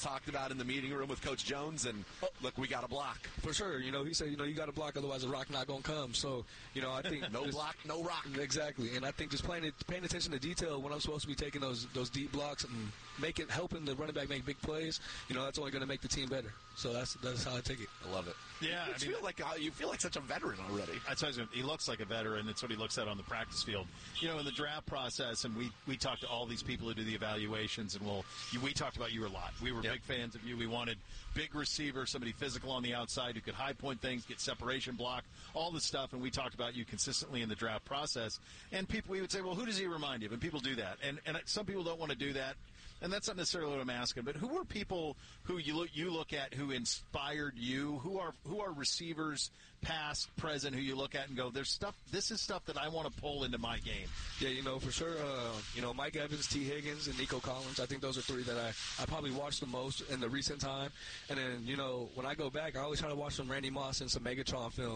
talked about in the meeting room with Coach Jones, and look, we got a block. For sure. He said, you got to block, otherwise the rock not going to come. So, I think no block, no rock. Exactly. And I think just paying attention to detail when I'm supposed to be taking those deep blocks and helping the running back make big plays, that's only going to make the team better. So that's how I take it. I love it. Yeah. You feel like such a veteran already. He looks like a veteran. It's what he looks at on the practice field. In the draft process, and we talked to all these people who do the evaluations, and we talked about you a lot. We were big fans of you. We wanted big receiver, somebody physical on the outside who could high point things, get separation block, all this stuff, and we talked about you consistently in the draft process. And we would say, well, who does he remind you of? And people do that. And some people don't want to do that. And that's not necessarily what I'm asking, but who were people who you look at who inspired you? Who are receivers, past, present, who you look at and go, this is stuff that I want to pull into my game? Yeah, for sure. Mike Evans, T. Higgins, and Nico Collins. I think those are three that I probably watched the most in the recent time. And then, when I go back, I always try to watch some Randy Moss and some Megatron film,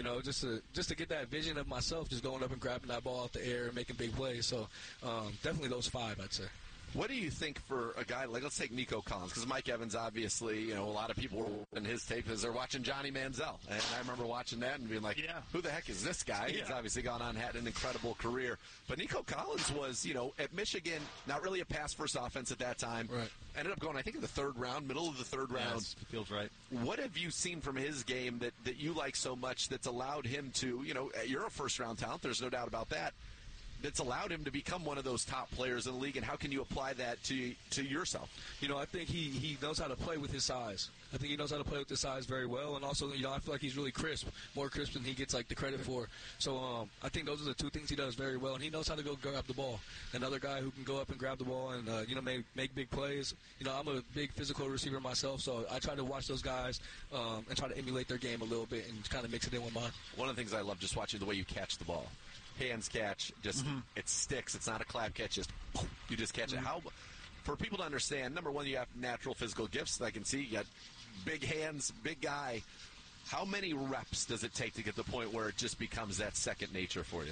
just to get that vision of myself just going up and grabbing that ball out the air and making big plays. So definitely those five, I'd say. What do you think for a guy like, let's take Nico Collins, because Mike Evans, obviously, a lot of people were in his tape as they're watching Johnny Manziel. And I remember watching that and being like, who the heck is this guy? Yeah. He's obviously gone on, had an incredible career. But Nico Collins was, at Michigan, not really a pass-first offense at that time. Right. Ended up going, I think, in the third round, middle of the third round. Yes, feels right. What have you seen from his game that you like so much that's allowed him to, you're a first-round talent, there's no doubt about that, that's allowed him to become one of those top players in the league, and how can you apply that to yourself? I think he knows how to play with his size. I think he knows how to play with his size very well, and also, I feel like he's really crisp, more crisp than he gets the credit for. So I think those are the two things he does very well, and he knows how to go grab the ball. Another guy who can go up and grab the ball and make big plays. I'm a big physical receiver myself, so I try to watch those guys and try to emulate their game a little bit and kind of mix it in with mine. One of the things I love just watching the way you catch the ball. Hands catch, just it sticks. It's not a clap catch, just you just catch it. How, for people to understand, number one, you have natural physical gifts that I can see. You got big hands, big guy. How many reps does it take to get to the point where it just becomes that second nature for you?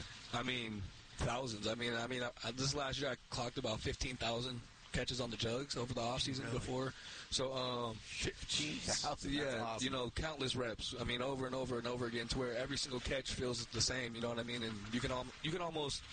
Thousands. This last year I clocked about 15,000 catches on the jugs over the offseason before. So 15,000. Yeah, awesome. Countless reps. Over and over and over again to where every single catch feels the same. You know what I mean? And you can almost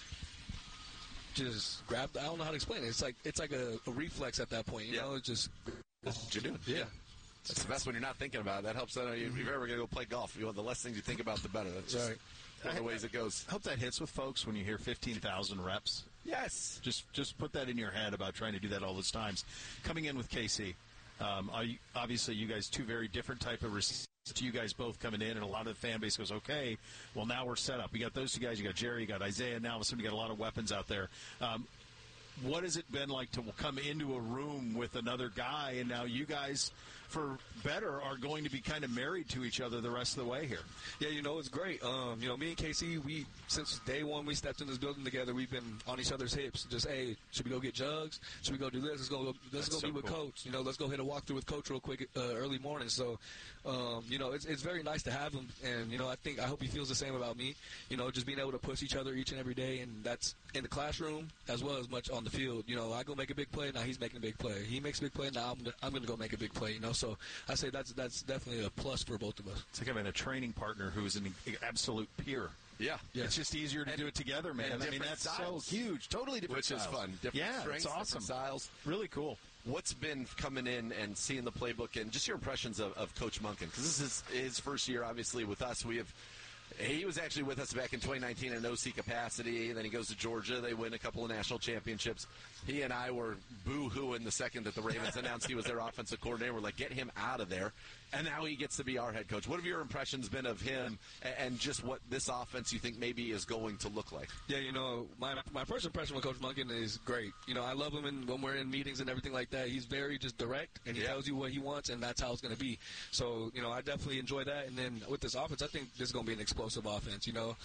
just grab. I don't know how to explain it. It's like a reflex at that point. You know, it's just that's what you're doing. Yeah. That's the best when you're not thinking about it. That helps. If you're ever going to go play golf, the less things you think about, the better. That's just one of the ways it goes. I hope that hits with folks when you hear 15,000 reps. Yes. Just put that in your head about trying to do that all those times. Coming in with KC, obviously you guys two very different type of receivers. You guys both coming in, and a lot of the fan base goes, okay, well, now we're set up. We got those two guys. You got Jerry, you got Isaiah. Now all of a sudden you got a lot of weapons out there. What has it been like to come into a room with another guy, and now you guys, for better, are going to be kind of married to each other the rest of the way here? Yeah, it's great. Me and KC, since day one we stepped in this building together, we've been on each other's hips. Just, hey, should we go get jugs? Should we go do this? Let's go be with Coach. Let's go hit a walkthrough with Coach real quick early morning. So, it's very nice to have him, and I hope he feels the same about me. Just being able to push each other each and every day, and that's in the classroom as well as much on the field. I go make a big play, now he's making a big play. He makes a big play, now I'm going to go make a big play. So I say that's definitely a plus for both of us. It's like having a training partner who's an absolute peer. Yeah. It's just easier to do it together, man. That's styles. So huge. Totally different styles. Which is fun. Different strengths, it's awesome. Styles. Really cool. What's been coming in and seeing the playbook and just your impressions of Coach Monken? Because this is his first year, obviously, with us. He was actually with us back in 2019 in OC capacity. Then he goes to Georgia. They win a couple of national championships. He and I were boo-hooing the second that the Ravens announced he was their offensive coordinator. We're like, get him out of there. And now he gets to be our head coach. What have your impressions been of him and just what this offense you think maybe is going to look like? Yeah, my first impression with Coach Monken is great. I love him when we're in meetings and everything like that. He's very just direct, and he tells you what he wants, and that's how it's going to be. So, I definitely enjoy that. And then with this offense, I think this is going to be an explosive offense,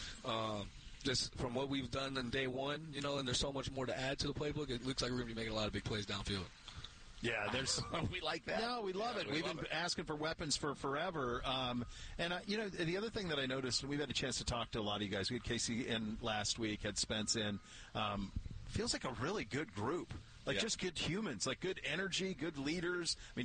just from what we've done in day one, and there's so much more to add to the playbook. It looks like we're going to be making a lot of big plays downfield. Yeah, we like that. No, we love it. We've been asking for weapons for forever. The other thing that I noticed, and we've had a chance to talk to a lot of you guys. We had Casey in last week, had Spence in. Feels like a really good group. Just good humans, good energy, good leaders.